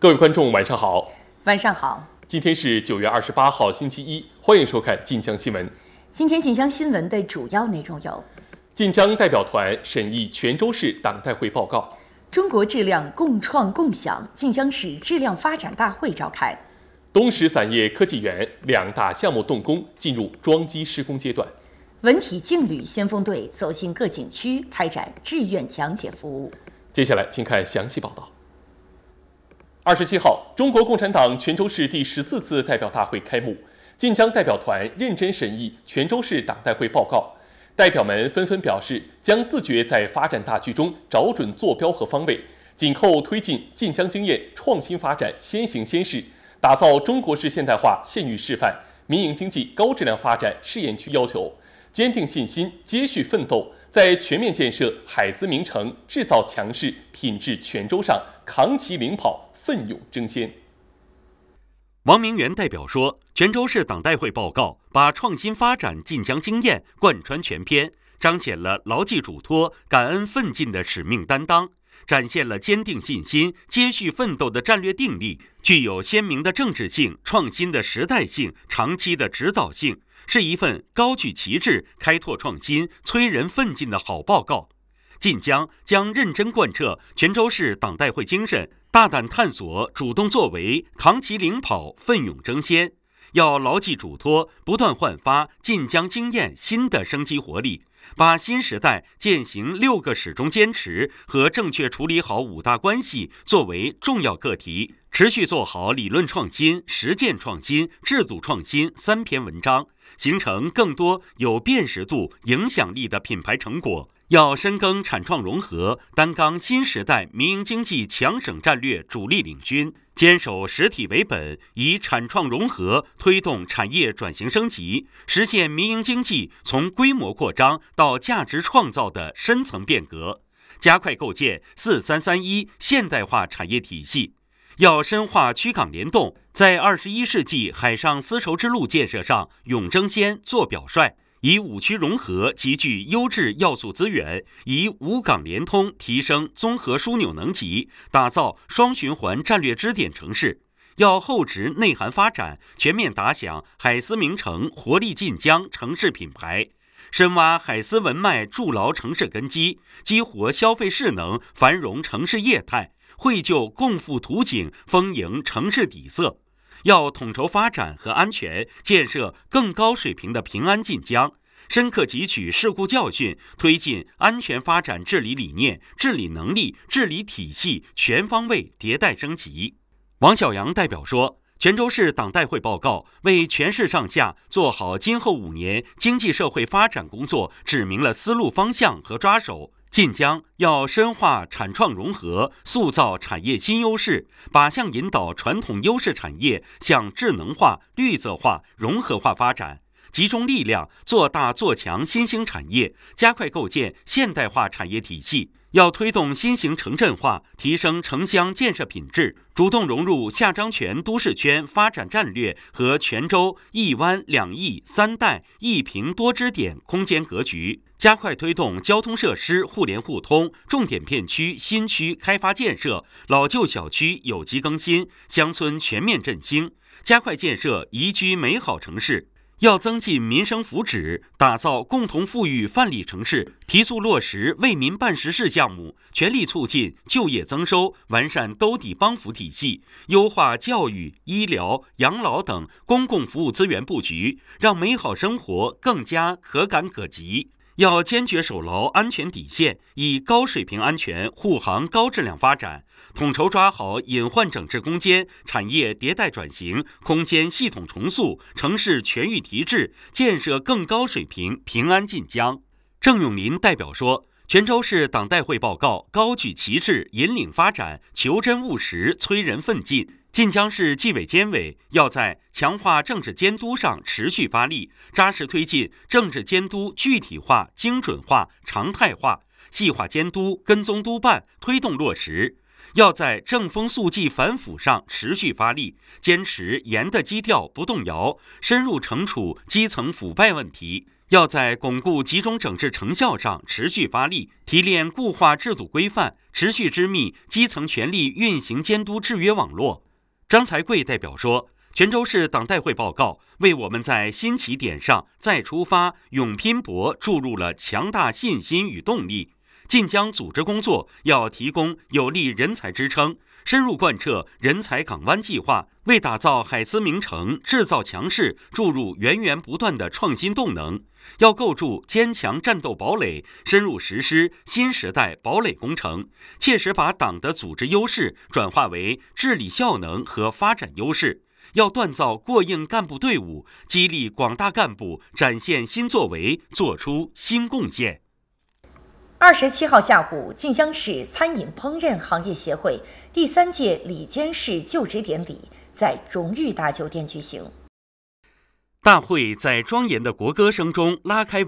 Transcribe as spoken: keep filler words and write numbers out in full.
各位观众，晚上好。 晚上好。 今天是九月二十八号，星期一，欢迎收看晋江新闻。 今天晋江新闻的主要内容有： 晋江代表团审议泉州市党代会报告； 中国质量共创共享晋江市质量发展大会召开； 东石散叶科技园两大项目动工，进入装机施工阶段； 文体竞旅先锋队走进各景区，开展志愿讲解服务。 接下来，请看详细报道。二十七号，中国共产党泉州市第十四次代表大会开幕，晋江代表团认真审议泉州市党代会报告。代表们纷纷表示，将自觉在发展大局中找准坐标和方位，紧扣推进晋江经验创新发展先行先试，打造中国式现代化县域示范、民营经济高质量发展试验区要求，坚定信心，接续奋斗，在全面建设海思名城、制造强市、品质泉州上扛旗领跑，奋勇争先。 王明元代表说，泉州市党代会报告把创新发展晋江经验贯穿全篇，彰显了牢记嘱托、感恩奋进的使命担当，展现了坚定信心、接续奋斗的战略定力，具有鲜明的政治性、创新的时代性、长期的指导性，是一份高举旗帜、开拓创新、催人奋进的好报告。晋江将认真贯彻泉州市党代会精神，大胆探索、主动作为，扛旗领跑，奋勇争先。要牢记嘱托，不断焕发晋江经验新的生机活力，把新时代践行六个始终坚持和正确处理好五大关系作为重要课题，持续做好理论创新、实践创新、制度创新三篇文章，形成更多有辨识度、影响力的品牌成果。要深耕产创融合，担纲新时代民营经济强省战略主力领军，坚守实体为本，以产创融合推动产业转型升级，实现民营经济从规模扩张到价值创造的深层变革，加快构建四三三一现代化产业体系。要深化区港联动，在二十一世纪海上丝绸之路建设上勇争先、做表率，以五区融合集聚优质要素资源，以五港联通提升综合枢纽能级，打造双循环战略支点城市。要厚植内涵发展，全面打响海思名城、活力晋江城市品牌，深挖海思文脉，筑牢城市根基，激活消费势能，繁荣城市业态，绘就共富图景，丰盈城市底色。要统筹发展和安全，建设更高水平的平安晋江，深刻汲取事故教训，推进安全发展治理理念、治理能力、治理体系全方位迭代升级。王晓阳代表说，泉州市党代会报告为全市上下做好今后五年经济社会发展工作指明了思路方向和抓手。晋江要深化产创融合，塑造产业新优势，靶向引导传统优势产业向智能化、绿色化、融合化发展，集中力量做大做强新兴产业，加快构建现代化产业体系。要推动新型城镇化，提升城乡建设品质，主动融入下漳泉都市圈发展战略和泉州一湾两翼三带一平多支点空间格局，加快推动交通设施互联互通、重点片区新区开发建设、老旧小区有机更新、乡村全面振兴，加快建设宜居美好城市。要增进民生福祉，打造共同富裕范例城市，提速落实为民办实事项目，全力促进就业增收，完善兜底帮扶体系，优化教育、医疗、养老等公共服务资源布局，让美好生活更加可感可及。要坚决守牢安全底线，以高水平安全护航高质量发展，统筹抓好隐患整治攻坚、产业迭代转型、空间系统重塑、城市全域提质，建设更高水平平安晋江。郑永林代表说，泉州市党代会报告高举旗帜，引领发展，求真务实，催人奋进。晋江市纪委监委要在强化政治监督上持续发力，扎实推进政治监督具体化、精准化、常态化，细化监督、跟踪督办，推动落实。要在正风肃纪反腐上持续发力，坚持严的基调不动摇，深入惩处基层腐败问题。 要在巩固集中整治成效上持续发力，提炼固化制度规范，持续织密基层权力运行监督制约网络。张才贵代表说，泉州市党代会报告为我们在新起点上再出发、勇拼搏注入了强大信心与动力。晋江组织工作要提供有力人才支撑，深入贯彻人才港湾计划，为打造海资名城、制造强势注入源源不断的创新动能。要构筑坚强战斗堡垒，深入实施新时代堡垒工程，切实把党的组织优势转化为治理效能和发展优势。要锻造过硬干部队伍，激励广大干部展现新作为，做出新贡献。 二十七号下午，晋江市餐饮烹饪行业协会第三届里监事就职典礼在荣誉大酒店举行。 大会在庄严的国歌声中拉开